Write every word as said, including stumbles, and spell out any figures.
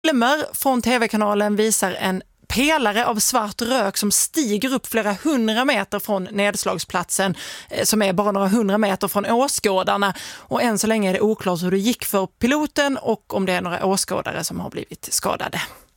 Filmer från tv-kanalen visar en pelare av svart rök som stiger upp flera hundra meter från nedslagsplatsen, som är bara några hundra meter från åskådarna. Och än så länge är det oklart hur det gick för piloten och om det är några åskådare som har blivit skadade.